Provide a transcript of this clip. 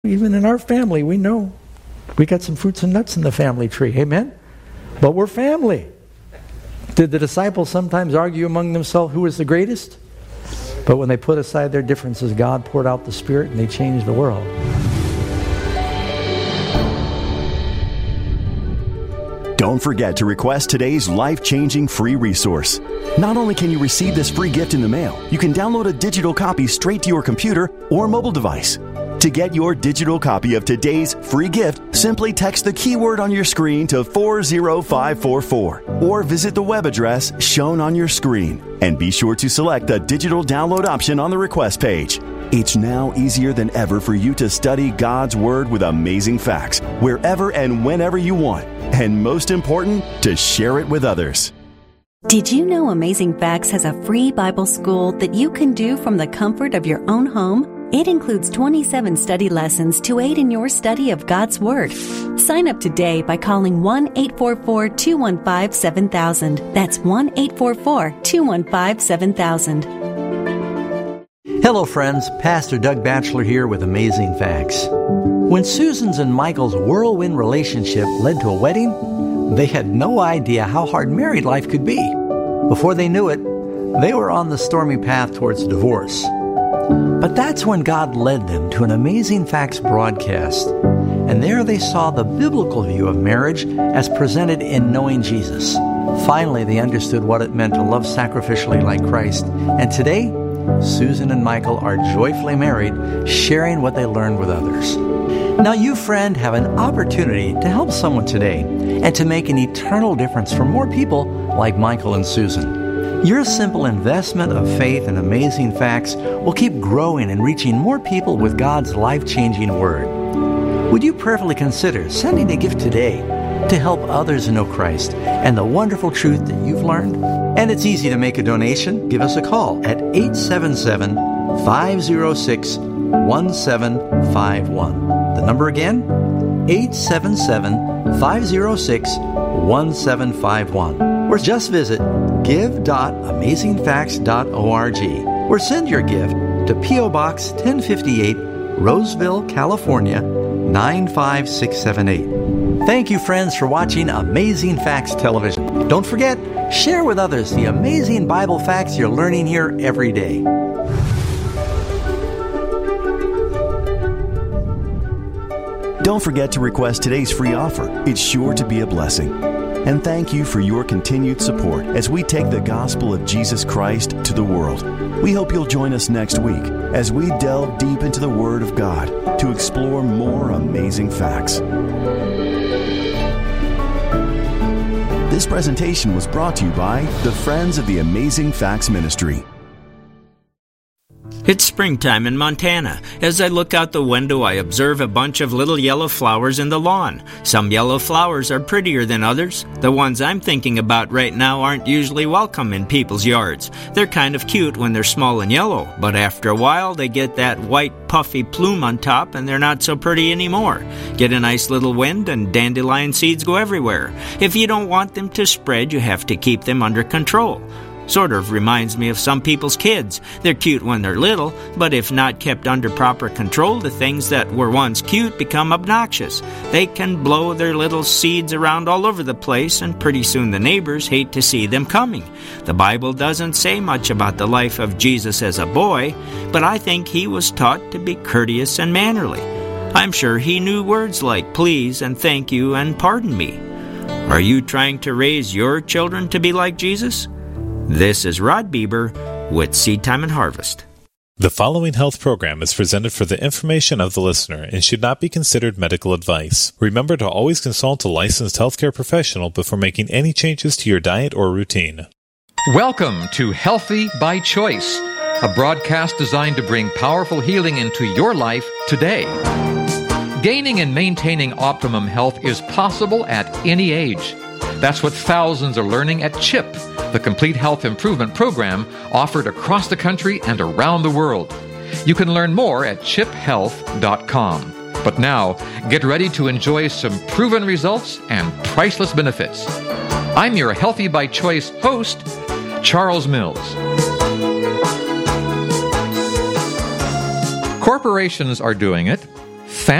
Even in our family, we know we got some fruits and nuts in the family tree. Amen? But we're family. Did the disciples sometimes argue among themselves who was the greatest? But when they put aside their differences, God poured out the Spirit and they changed the world. Don't forget to request today's life-changing free resource. Not only can you receive this free gift in the mail, you can download a digital copy straight to your computer or mobile device. To get your digital copy of today's free gift, simply text the keyword on your screen to 40544 or visit the web address shown on your screen. And be sure to select the digital download option on the request page. It's now easier than ever for you to study God's Word with amazing facts wherever and whenever you want. And most important, to share it with others. Did you know Amazing Facts has a free Bible school that you can do from the comfort of your own home? It includes 27 study lessons to aid in your study of God's Word. Sign up today by calling 1-844-215-7000. That's 1-844-215-7000. Hello friends, Pastor Doug Batchelor here with Amazing Facts. When Susan's and Michael's whirlwind relationship led to a wedding, they had no idea how hard married life could be. Before they knew it, they were on the stormy path towards divorce. But that's when God led them to an Amazing Facts broadcast. And there they saw the biblical view of marriage as presented in Knowing Jesus. Finally, they understood what it meant to love sacrificially like Christ. And today, Susan and Michael are joyfully married, sharing what they learned with others. Now you, friend, have an opportunity to help someone today and to make an eternal difference for more people like Michael and Susan. Your simple investment of faith in Amazing Facts will keep growing and reaching more people with God's life-changing Word. Would you prayerfully consider sending a gift today to help others know Christ and the wonderful truth that you've learned? And it's easy to make a donation. Give us a call at 877-506-1751. The number again, 877-506-1751. Or just visit give.amazingfacts.org or send your gift to P.O. Box 1058, Roseville, California, 95678. Thank you, friends, for watching Amazing Facts Television. Don't forget, share with others the amazing Bible facts you're learning here every day. Don't forget to request today's free offer. It's sure to be a blessing. And thank you for your continued support as we take the gospel of Jesus Christ to the world. We hope you'll join us next week as we delve deep into the Word of God to explore more amazing facts. This presentation was brought to you by the Friends of the Amazing Facts Ministry. It's springtime in Montana. As I look out the window, I observe a bunch of little yellow flowers in the lawn. Some yellow flowers are prettier than others. The ones I'm thinking about right now aren't usually welcome in people's yards. They're kind of cute when they're small and yellow, but after a while they get that white puffy plume on top and they're not so pretty anymore. Get a nice little wind and dandelion seeds go everywhere. If you don't want them to spread, you have to keep them under control. Sort of reminds me of some people's kids. They're cute when they're little, but if not kept under proper control, the things that were once cute become obnoxious. They can blow their little seeds around all over the place, and pretty soon the neighbors hate to see them coming. The Bible doesn't say much about the life of Jesus as a boy, but I think he was taught to be courteous and mannerly. I'm sure he knew words like please and thank you and pardon me. Are you trying to raise your children to be like Jesus? This is Rod Bieber with Seed Time and Harvest. The following health program is presented for the information of the listener and should not be considered medical advice. Remember to always consult a licensed healthcare professional before making any changes to your diet or routine. Welcome to Healthy by Choice, a broadcast designed to bring powerful healing into your life today. Gaining and maintaining optimum health is possible at any age. That's what thousands are learning at CHIP, the Complete Health Improvement Program offered across the country and around the world. You can learn more at chiphealth.com. But now, get ready to enjoy some proven results and priceless benefits. I'm your Healthy by Choice host, Charles Mills. Corporations are doing it.